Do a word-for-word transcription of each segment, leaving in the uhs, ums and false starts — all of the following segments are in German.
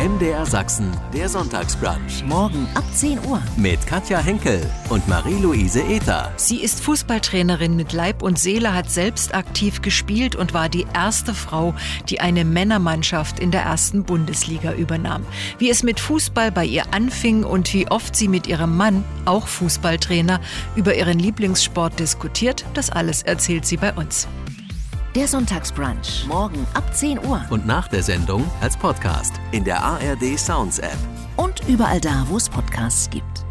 M D R Sachsen, der Sonntagsbrunch. Morgen ab zehn Uhr. Mit Katja Henkel und Marie-Louise Ether. Sie ist Fußballtrainerin mit Leib und Seele, hat selbst aktiv gespielt und war die erste Frau, die eine Männermannschaft in der ersten Bundesliga übernahm. Wie es mit Fußball bei ihr anfing und wie oft sie mit ihrem Mann, auch Fußballtrainer, über ihren Lieblingssport diskutiert, das alles erzählt sie bei uns. Der Sonntagsbrunch. Morgen ab zehn Uhr. Und nach der Sendung als Podcast in der A R D Sounds App. Und überall da, wo es Podcasts gibt.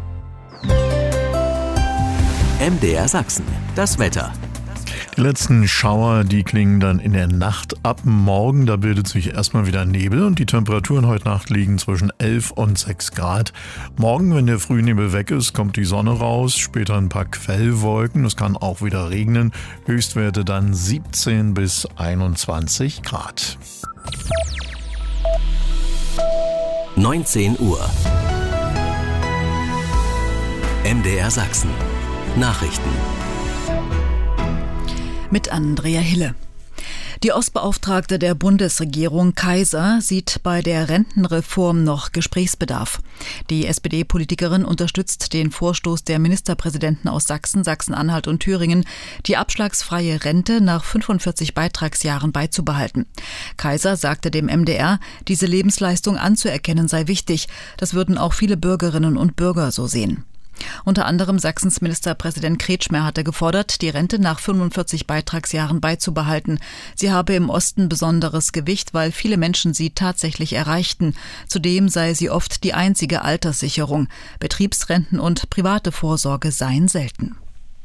M D R Sachsen. Das Wetter. Die letzten Schauer, die klingen dann in der Nacht ab. Morgen, da bildet sich erstmal wieder Nebel und die Temperaturen heute Nacht liegen zwischen elf und sechs Grad. Morgen, wenn der Frühnebel weg ist, kommt die Sonne raus, später ein paar Quellwolken. Es kann auch wieder regnen. Höchstwerte dann siebzehn bis einundzwanzig Grad. neunzehn Uhr. M D R Sachsen. Nachrichten. Mit Andrea Hille. Die Ostbeauftragte der Bundesregierung Kaiser sieht bei der Rentenreform noch Gesprächsbedarf. Die S P D-Politikerin unterstützt den Vorstoß der Ministerpräsidenten aus Sachsen, Sachsen-Anhalt und Thüringen, die abschlagsfreie Rente nach fünfundvierzig Beitragsjahren beizubehalten. Kaiser sagte dem M D R, diese Lebensleistung anzuerkennen sei wichtig. Das würden auch viele Bürgerinnen und Bürger so sehen. Unter anderem Sachsens Ministerpräsident Kretschmer hatte gefordert, die Rente nach fünfundvierzig Beitragsjahren beizubehalten. Sie habe im Osten besonderes Gewicht, weil viele Menschen sie tatsächlich erreichten. Zudem sei sie oft die einzige Alterssicherung. Betriebsrenten und private Vorsorge seien selten.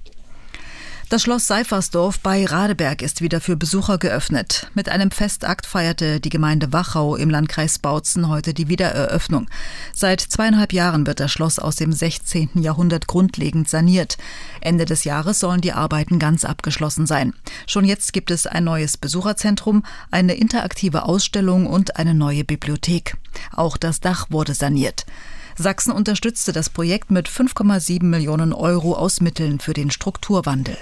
Das Schloss Seifersdorf bei Radeberg ist wieder für Besucher geöffnet. Mit einem Festakt feierte die Gemeinde Wachau im Landkreis Bautzen heute die Wiedereröffnung. Seit zweieinhalb Jahren wird das Schloss aus dem sechzehnten Jahrhundert grundlegend saniert. Ende des Jahres sollen die Arbeiten ganz abgeschlossen sein. Schon jetzt gibt es ein neues Besucherzentrum, eine interaktive Ausstellung und eine neue Bibliothek. Auch das Dach wurde saniert. Sachsen unterstützte das Projekt mit fünf Komma sieben Millionen Euro aus Mitteln für den Strukturwandel.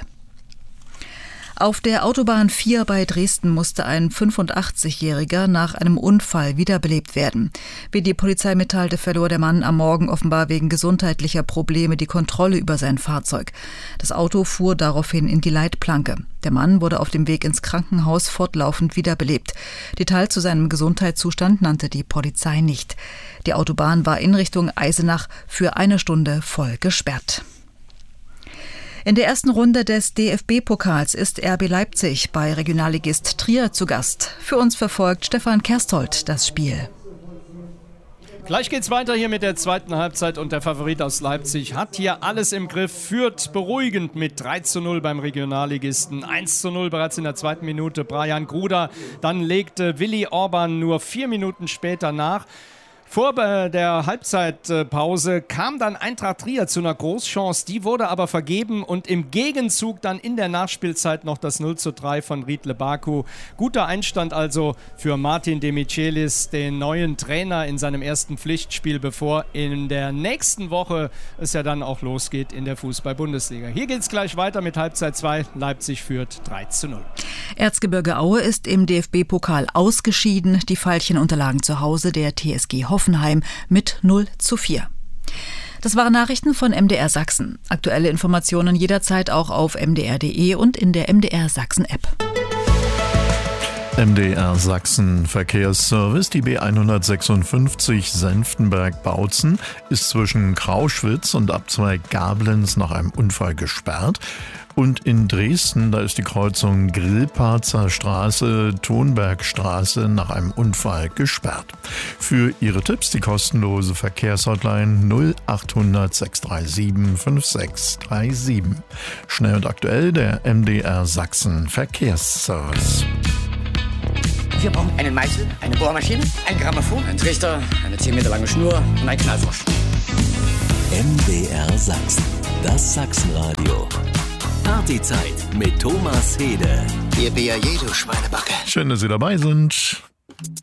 Auf der Autobahn vier bei Dresden musste ein fünfundachtzigjähriger nach einem Unfall wiederbelebt werden. Wie die Polizei mitteilte, verlor der Mann am Morgen offenbar wegen gesundheitlicher Probleme die Kontrolle über sein Fahrzeug. Das Auto fuhr daraufhin in die Leitplanke. Der Mann wurde auf dem Weg ins Krankenhaus fortlaufend wiederbelebt. Details zu seinem Gesundheitszustand nannte die Polizei nicht. Die Autobahn war in Richtung Eisenach für eine Stunde voll gesperrt. In der ersten Runde des D F B-Pokals ist R B Leipzig bei Regionalligist Trier zu Gast. Für uns verfolgt Stefan Kersthold das Spiel. Gleich geht's weiter hier mit der zweiten Halbzeit und der Favorit aus Leipzig hat hier alles im Griff, führt beruhigend mit drei zu null beim Regionalligisten. eins zu null bereits in der zweiten Minute Brian Gruder, dann legte Willi Orban nur vier Minuten später nach. Vor der Halbzeitpause kam dann Eintracht Trier zu einer Großchance, die wurde aber vergeben und im Gegenzug dann in der Nachspielzeit noch das null zu drei von Riedle Baku. Guter Einstand also für Martin de Michelis, den neuen Trainer in seinem ersten Pflichtspiel, bevor in der nächsten Woche es ja dann auch losgeht in der Fußball-Bundesliga. Hier geht es gleich weiter mit Halbzeit zwei. Leipzig führt drei zu null. Erzgebirge Aue ist im D F B-Pokal ausgeschieden. Die Veilchen unterlagen zu Hause der T S G Hoffenheim mit null zu vier. Das waren Nachrichten von M D R Sachsen. Aktuelle Informationen jederzeit auch auf m d r punkt d e und in der M D R Sachsen App. M D R Sachsen Verkehrsservice. Die B hundertsechsundfünfzig Senftenberg-Bautzen ist zwischen Krauschwitz und Abzweig Gablenz nach einem Unfall gesperrt. Und in Dresden, da ist die Kreuzung Grillparzer Straße, Thonbergstraße nach einem Unfall gesperrt. Für Ihre Tipps die kostenlose Verkehrshotline null achthundert sechs drei sieben fünf sechs drei sieben. Schnell und aktuell der M D R Sachsen Verkehrsservice. Wir brauchen einen Meißel, eine Bohrmaschine, ein Grammophon, einen Trichter, eine zehn Meter lange Schnur und einen Knallfrosch. M D R Sachsen, das Sachsenradio. Partyzeit mit Thomas Hede. Ihr B A J, du Schweinebacke. Schön, dass Sie dabei sind.